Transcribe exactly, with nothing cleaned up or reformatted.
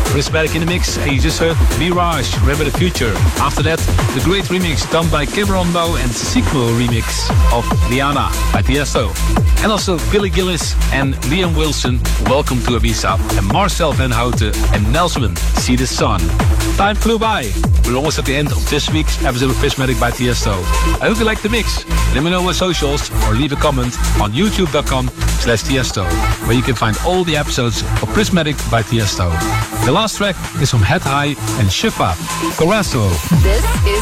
Prismatic in the mix, and you just heard Mirage, Remember the Future. After that, the great remix done by Cameron Bow and Sigmo remix of Rihanna by Tiesto. And also Billy Gillis and Liam Wilson, Welcome to Ibiza. And Marcel van Houten and Nelson, See the Sun. Time flew by. We're almost at the end of this week's episode of Prismatic by Tiesto. I hope you liked the mix. Let me know on socials or leave a comment on youtube.com slash Tiesto, where you can find all the episodes of Prismatic by Tiesto. The last track is from Head High and Shifa, Corazzo. This is